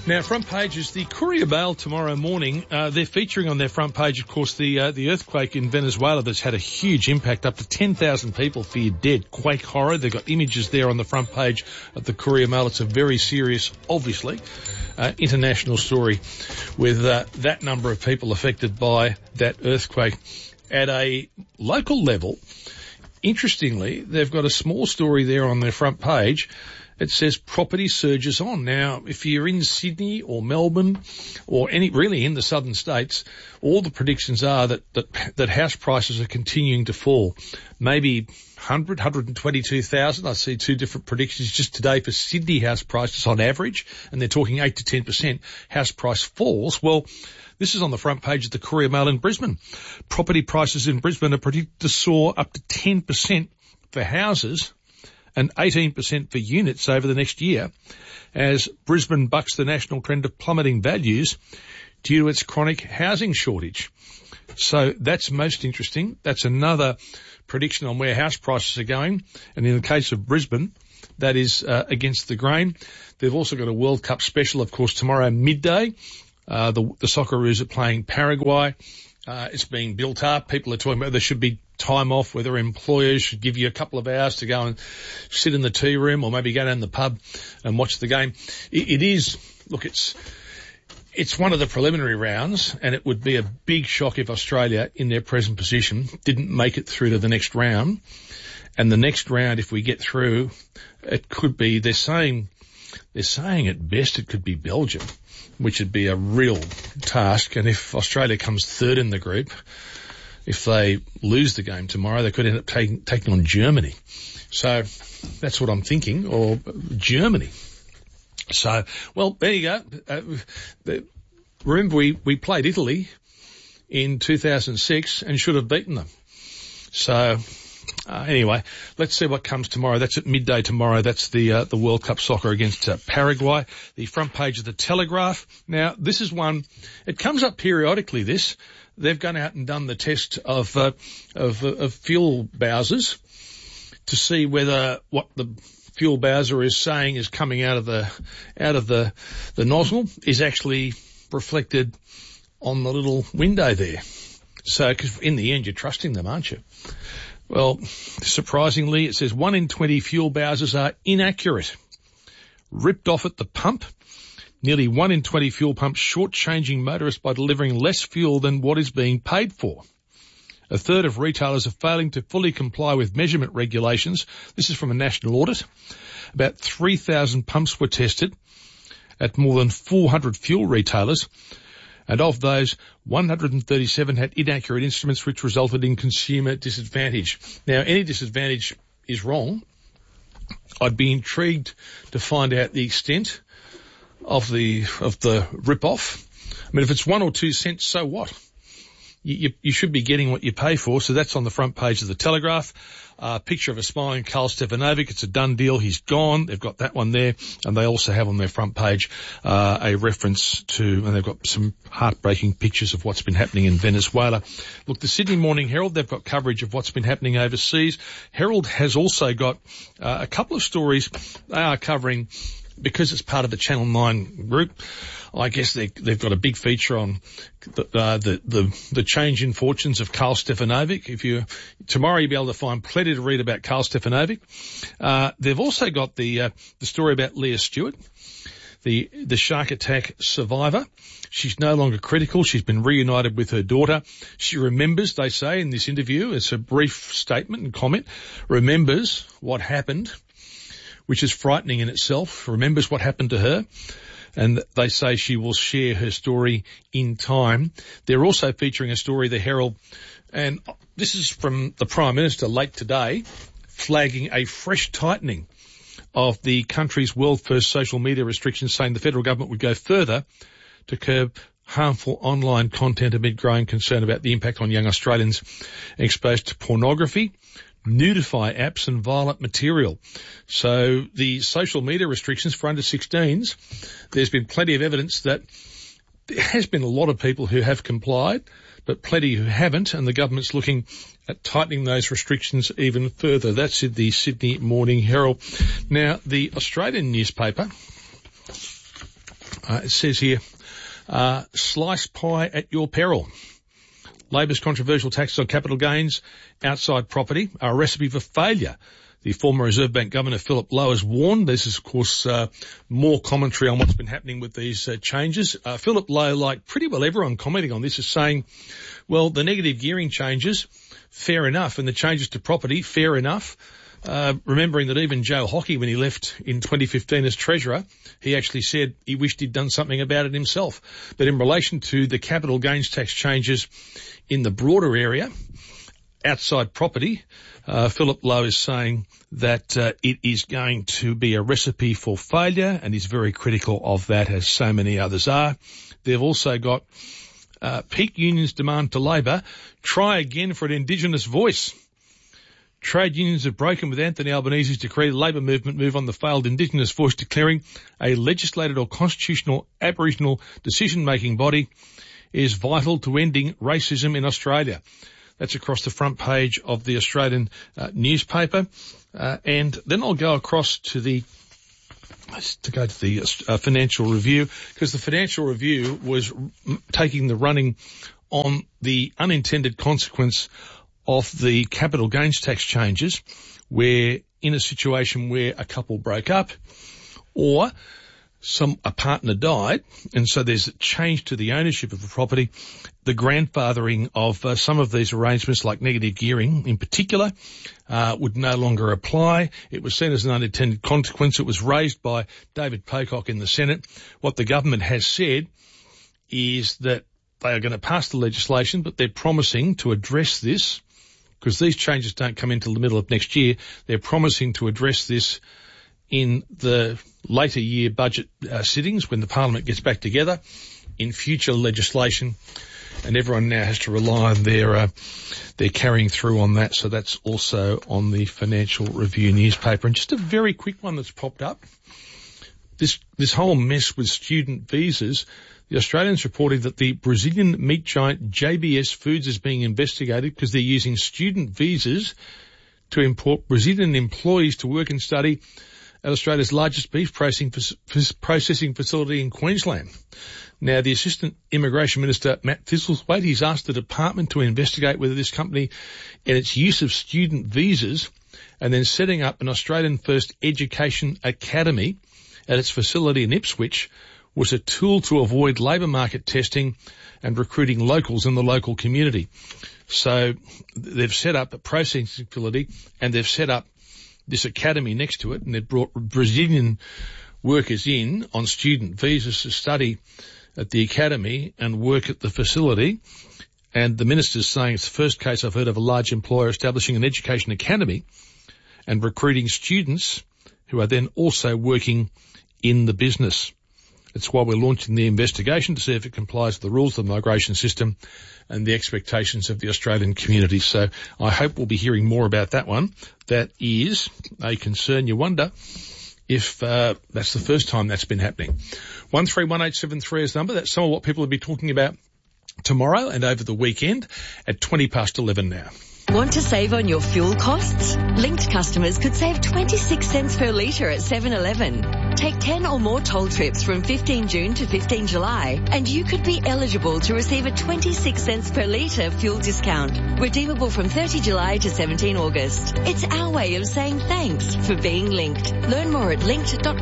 Now, front page is the Courier Mail tomorrow morning. They're featuring on their front page, of course, the earthquake in Venezuela that's had a huge impact. Up to 10,000 people feared dead. Quake horror. They've got images there on the front page of the Courier Mail. It's a very serious, obviously, international story with that number of people affected by that earthquake. At a local level, interestingly, they've got a small story there on their front page. It says property surges on. Now, if you're in Sydney or Melbourne or really in the southern states, all the predictions are that house prices are continuing to fall. Maybe 122,000. I see two different predictions just today for Sydney house prices on average, and they're talking 8 to 10% house price falls. Well, this is on the front page of the Courier Mail in Brisbane. Property prices in Brisbane are predicted to soar up to 10% for houses and 18% for units over the next year as Brisbane bucks the national trend of plummeting values due to its chronic housing shortage. So that's most interesting. That's another prediction on where house prices are going. And in the case of Brisbane, that is against the grain. They've also got a World Cup special, of course, tomorrow midday. The Socceroos are playing Paraguay. It's being built up. People are talking about there should be time off, whether employers should give you a couple of hours to go and sit in the tea room or maybe go down the pub and watch the game. It is, look, it's one of the preliminary rounds, and it would be a big shock if Australia, in their present position, didn't make it through to the next round. And the next round, if we get through, it could be, they're saying at best it could be Belgium, which would be a real task. And if Australia comes third in the group, if they lose the game tomorrow, they could end up taking on Germany. So that's what I'm thinking, or Germany. So, well, there you go. Remember, we played Italy in 2006 and should have beaten them. So, anyway, let's see what comes tomorrow. That's at midday tomorrow. That's the World Cup soccer against Paraguay. The front page of the Telegraph. Now, this is one, it comes up periodically, this. They've gone out and done the test of fuel bowsers to see whether what the fuel bowser is saying is coming out of the nozzle is actually reflected on the little window there. So, because in the end you're trusting them, aren't you? Well, surprisingly, it says 1 in 20 fuel bowsers are inaccurate. Ripped off at the pump. Nearly 1 in 20 fuel pumps shortchanging motorists by delivering less fuel than what is being paid for. A third of retailers are failing to fully comply with measurement regulations. This is from a national audit. About 3,000 pumps were tested at more than 400 fuel retailers. And of those, 137 had inaccurate instruments, which resulted in consumer disadvantage. Now, any disadvantage is wrong. I'd be intrigued to find out the extent of the rip-off. I mean, if it's 1 or 2 cents, so what? You should be getting what you pay for. So that's on the front page of the Telegraph. Picture of a smiling Karl Stefanovic. It's a done deal. He's gone. They've got that one there. And they also have on their front page a reference to, and they've got some heartbreaking pictures of what's been happening in Venezuela. Look, the Sydney Morning Herald, they've got coverage of what's been happening overseas. Herald has also got a couple of stories they are covering. Because it's part of the Channel 9 group, I guess they've got a big feature on the change in fortunes of Karl Stefanovic. Tomorrow you'll be able to find plenty to read about Karl Stefanovic. They've also got the story about Leah Stewart, the shark attack survivor. She's no longer critical. She's been reunited with her daughter. She remembers, they say in this interview, it's a brief statement and comment, remembers what happened, which is frightening in itself, remembers what happened to her, and they say she will share her story in time. They're also featuring a story, the Herald, and this is from the Prime Minister late today, flagging a fresh tightening of the country's world-first social media restrictions, saying the federal government would go further to curb harmful online content amid growing concern about the impact on young Australians exposed to pornography, nudify apps and violent material. So the social media restrictions for under 16s, there's been plenty of evidence that there has been a lot of people who have complied, but plenty who haven't, and the government's looking at tightening those restrictions even further. That's in the Sydney Morning Herald. Now, the Australian newspaper, It says here, slice pie at your peril. Labor's controversial taxes on capital gains outside property are a recipe for failure. The former Reserve Bank Governor Philip Lowe has warned. This is, of course, more commentary on what's been happening with these changes. Philip Lowe, like pretty well everyone commenting on this, is saying, well, the negative gearing changes, fair enough, and the changes to property, fair enough. Remembering that even Joe Hockey, when he left in 2015 as Treasurer, he actually said he wished he'd done something about it himself. But in relation to the capital gains tax changes in the broader area, outside property, Philip Lowe is saying that it is going to be a recipe for failure, and he's very critical of that, as so many others are. They've also got peak unions demand to Labor, try again for an Indigenous voice. Trade unions have broken with Anthony Albanese's decree. The Labor movement move on the failed Indigenous voice, declaring a legislated or constitutional Aboriginal decision-making body is vital to ending racism in Australia. That's across the front page of the Australian newspaper. And then I'll go across to the Financial Review, because the Financial Review was taking the running on the unintended consequence of the capital gains tax changes, where in a situation where a couple broke up or a partner died, and so there's a change to the ownership of the property, the grandfathering of some of these arrangements, like negative gearing in particular, would no longer apply. It was seen as an unintended consequence. It was raised by David Pocock in the Senate. What the government has said is that they are going to pass the legislation, but they're promising to address this, because these changes don't come until the middle of next year. They're promising to address this in the later year budget sittings, when the Parliament gets back together, in future legislation, and everyone now has to rely on their carrying through on that. So that's also on the Financial Review newspaper. And just a very quick one that's popped up. This whole mess with student visas. The Australian's reporting that the Brazilian meat giant JBS Foods is being investigated because they're using student visas to import Brazilian employees to work and study at Australia's largest beef processing facility in Queensland. Now, the Assistant Immigration Minister, Matt Thistlethwaite, he's asked the department to investigate whether this company and its use of student visas and then setting up an Australian First Education Academy at its facility in Ipswich was a tool to avoid labour market testing and recruiting locals in the local community. So they've set up a processing facility and they've set up this academy next to it, and they've brought Brazilian workers in on student visas to study at the academy and work at the facility. And the minister's saying it's the first case I've heard of a large employer establishing an education academy and recruiting students who are then also working in the business. It's why we're launching the investigation to see if it complies with the rules of the migration system and the expectations of the Australian community. So I hope we'll be hearing more about that one. That is a concern. You wonder if that's the first time that's been happening. 131873 is the number. That's some of what people will be talking about tomorrow and over the weekend at 11:20 now. Want to save on your fuel costs? Linked customers could save 26 cents per litre at 7-Eleven. Take 10 or more toll trips from 15 June to 15 July and you could be eligible to receive a 26 cents per litre fuel discount. Redeemable from 30 July to 17 August. It's our way of saying thanks for being linked. Learn more at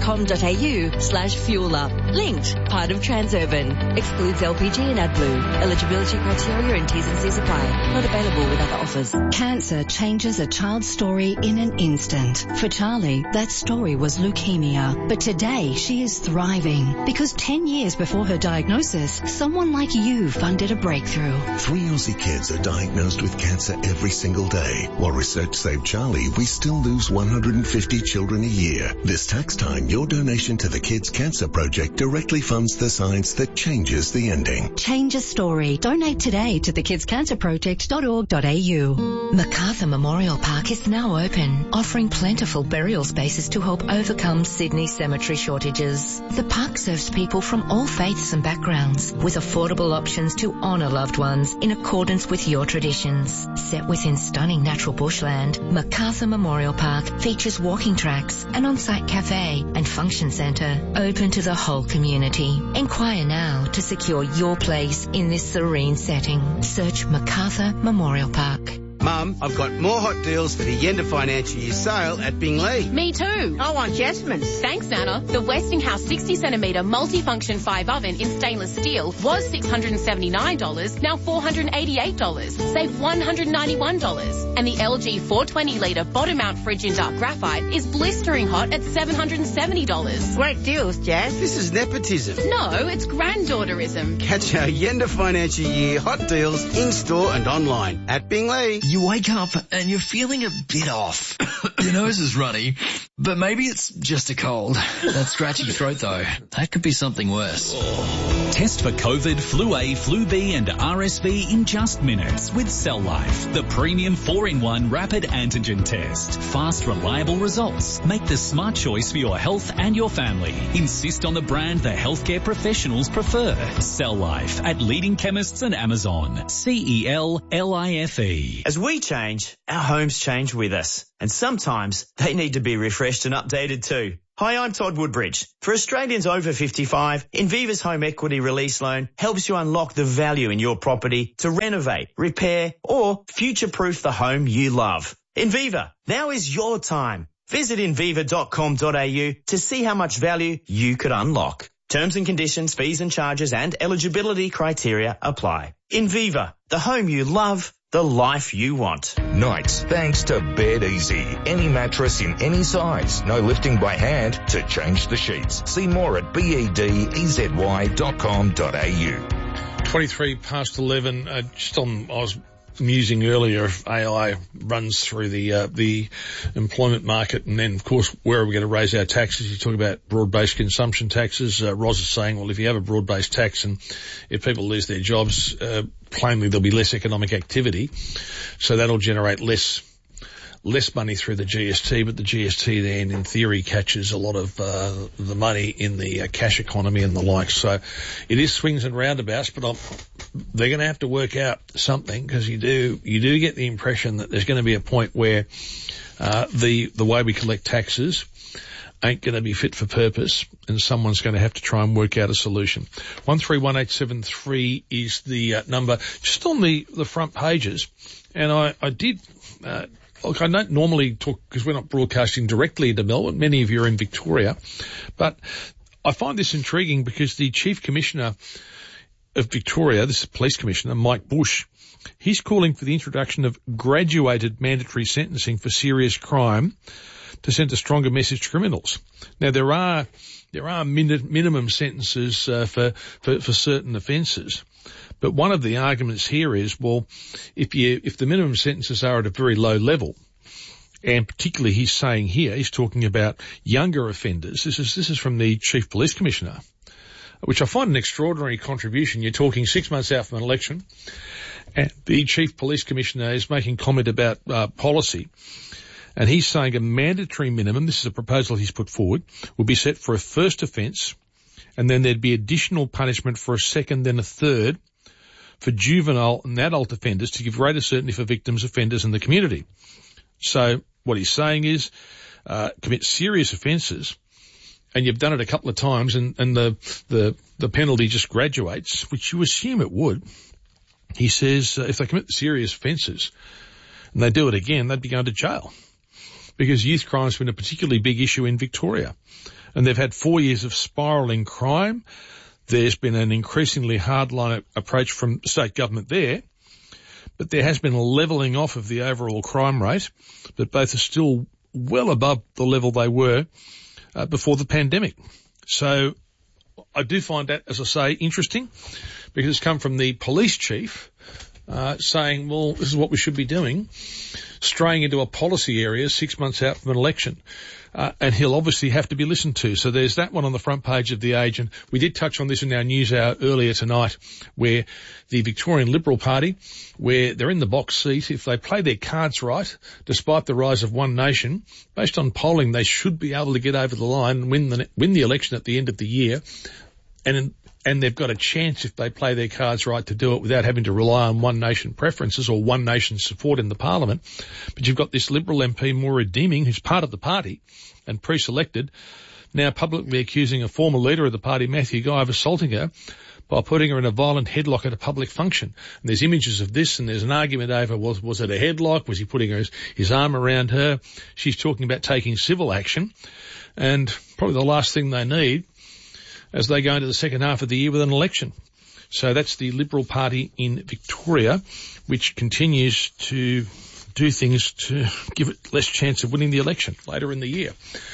linked.com.au/fuelup. Linked, part of Transurban. Excludes LPG and AdBlue. Eligibility criteria and T's and C's apply. Not available with other offers. Cancer changes a child's story in an instant. For Charlie, that story was leukemia. But today, she is thriving because 10 years before her diagnosis, someone like you funded a breakthrough. 3 Aussie kids are diagnosed with cancer every single day. While research saved Charlie, we still lose 150 children a year. This tax time, your donation to the Kids Cancer Project directly funds the science that changes the ending. Change a story. Donate today to thekidscancerproject.org.au. Macarthur Memorial Park is now open, offering plentiful burial spaces to help overcome Sydney cemetery dormitory shortages. The park serves people from all faiths and backgrounds with affordable options to honour loved ones in accordance with your traditions. Set within stunning natural bushland, MacArthur Memorial Park features walking tracks, an on-site cafe and function centre open to the whole community. Inquire now to secure your place in this serene setting. Search MacArthur Memorial Park. Mum, I've got more hot deals for the end of financial year sale at Bingley. Me too. I want Jasmine's. Thanks, Nana. The Westinghouse 60cm multifunction 5 oven in stainless steel was $679, now $488. Save $191. And the LG 420-litre bottom-mount fridge in dark graphite is blistering hot at $770. Great deals, Jazz. This is nepotism. No, it's granddaughter-ism. Catch our end of financial year hot deals in-store and online at Bingley. You wake up and you're feeling a bit off. Your nose is runny, but maybe it's just a cold. That scratchy throat though, that could be something worse. Test for COVID, Flu A, Flu B and RSV in just minutes with Cell Life, the premium 4-in-1 rapid antigen test. Fast, reliable results. Make the smart choice for your health and your family. Insist on the brand the healthcare professionals prefer. Cell Life at leading chemists and Amazon. CELLIFE. As we change, our homes change with us. And sometimes they need to be refreshed and updated too. Hi, I'm Todd Woodbridge. For Australians over 55, Inviva's Home Equity Release Loan helps you unlock the value in your property to renovate, repair or future-proof the home you love. Inviva, now is your time. Visit inviva.com.au to see how much value you could unlock. Terms and conditions, fees and charges and eligibility criteria apply. Inviva, the home you love, the life you want. Nights, thanks to Bed Easy. Any mattress in any size. No lifting by hand to change the sheets. See more at bedezy.com.au. 23 past 11. I was musing earlier if AI runs through the employment market, and then of course where are we going to raise our taxes? You talk about broad-based consumption taxes. Ros is saying, well, if you have a broad-based tax and if people lose their jobs, plainly there'll be less economic activity, so that'll generate less money through the GST, but the GST then in theory catches a lot of the money in the cash economy and the like. So it is swings and roundabouts, but they're going to have to work out something, because you do get the impression that there's going to be a point where the way we collect taxes ain't going to be fit for purpose, and someone's going to have to try and work out a solution. 131873 is the number. Just on the front pages, and I did look, I don't normally talk because we're not broadcasting directly into Melbourne. Many of you are in Victoria. But I find this intriguing because the Chief Commissioner of Victoria, this is Police Commissioner, Mike Bush, he's calling for the introduction of graduated mandatory sentencing for serious crime to send a stronger message to criminals. Now, there are minimum sentences for certain offences. But one of the arguments here is, well, if the minimum sentences are at a very low level, and particularly he's saying here, he's talking about younger offenders. This is from the Chief Police Commissioner, which I find an extraordinary contribution. You're talking 6 months out from an election, and the Chief Police Commissioner is making comment about policy. And he's saying a mandatory minimum, this is a proposal he's put forward, will be set for a first offence, and then there'd be additional punishment for a second, then a third, for juvenile and adult offenders to give greater certainty for victims, offenders and the community. So what he's saying is, commit serious offences, and you've done it a couple of times, and the penalty just graduates, which you assume it would. He says if they commit serious offences and they do it again, they'd be going to jail, because youth crime has been a particularly big issue in Victoria, and they've had 4 years of spiralling crime. There's been an increasingly hardline approach from state government there, but there has been a levelling off of the overall crime rate, but both are still well above the level they were before the pandemic. So I do find that, as I say, interesting, because it's come from the police chief saying, well, this is what we should be doing. straying into a policy area 6 months out from an election. And he'll obviously have to be listened to. So there's that one on the front page of The Age. And we did touch on this in our news hour earlier tonight, where the Victorian Liberal Party, where they're in the box seat, if they play their cards right, despite the rise of One Nation, based on polling, they should be able to get over the line and win the election at the end of the year. And they've got a chance, if they play their cards right, to do it without having to rely on One Nation preferences or One Nation support in the parliament. But you've got this Liberal MP, Maura Deeming, who's part of the party and pre-selected, now publicly accusing a former leader of the party, Matthew Guy, of assaulting her by putting her in a violent headlock at a public function. And there's images of this, and there's an argument over, was it a headlock? Was he putting his arm around her? She's talking about taking civil action. And probably the last thing they need as they go into the second half of the year with an election. So that's the Liberal Party in Victoria, which continues to do things to give it less chance of winning the election later in the year.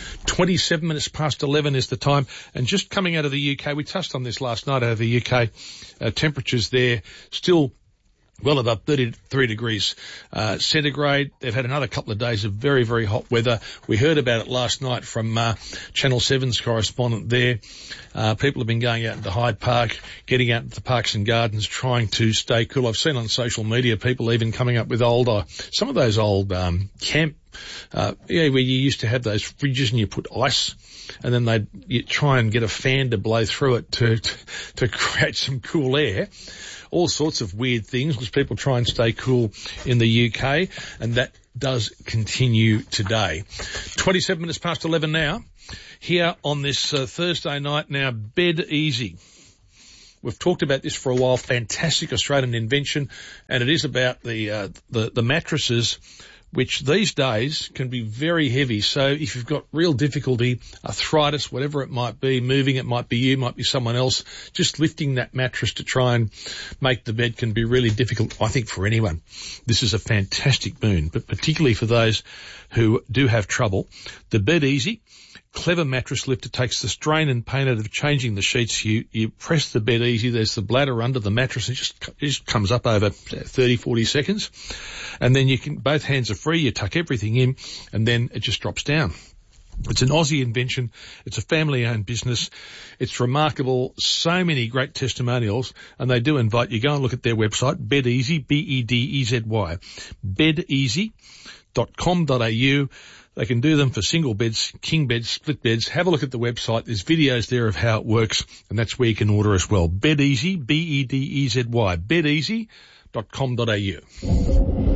27 minutes past 11 is the time. And just coming out of the UK, we touched on this last night out of the UK, temperatures there still well above 33 degrees centigrade. They've had another couple of days of very, very hot weather. We heard about it last night from Channel 7's correspondent there. People have been going out into Hyde Park, getting out into the parks and gardens, trying to stay cool. I've seen on social media people even coming up with some of those old camp, where you used to have those fridges and you put ice, and then you try and get a fan to blow through it to create some cool air. All sorts of weird things because people try and stay cool in the UK, and that does continue today. 27 minutes past 11 now, here on this Thursday night. Now, Bed Easy. We've talked about this for a while. Fantastic Australian invention, and it is about the mattresses, which these days can be very heavy. So if you've got real difficulty, arthritis, whatever it might be, moving, it might be you, might be someone else, just lifting that mattress to try and make the bed can be really difficult, I think, for anyone. This is a fantastic boon, but particularly for those who do have trouble. The Bed Easy, clever mattress lifter, takes the strain and pain out of changing the sheets. You press the Bed Easy, there's the bladder under the mattress, it just comes up over 30, 40 seconds. And then both hands are free, you tuck everything in, and then it just drops down. It's an Aussie invention. It's a family-owned business. It's remarkable. So many great testimonials, and they do invite you. Go and look at their website, Bed Easy, B-E-D-E-Z-Y, bedeasy.com.au. They can do them for single beds, king beds, split beds. Have a look at the website. There's videos there of how it works, and that's where you can order as well. Bed Easy, B-E-D-E-Z-Y, bedeasy.com.au.